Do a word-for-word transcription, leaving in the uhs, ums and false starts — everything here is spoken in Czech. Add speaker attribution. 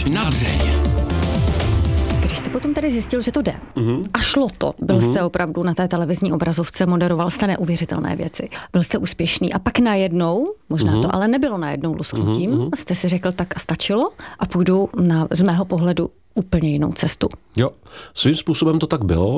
Speaker 1: na dřeň.
Speaker 2: Když jste potom tady zjistil, že to jde
Speaker 1: Mm-hmm.
Speaker 2: a šlo to, byl
Speaker 1: Mm-hmm.
Speaker 2: jste opravdu na té televizní obrazovce, moderoval jste neuvěřitelné věci, byl jste úspěšný a pak najednou, možná mm-hmm. to ale nebylo najednou lusknutím, mm-hmm. jste si řekl tak a stačilo a půjdu na, z mého pohledu úplně jinou cestu.
Speaker 1: Jo, svým způsobem to tak bylo.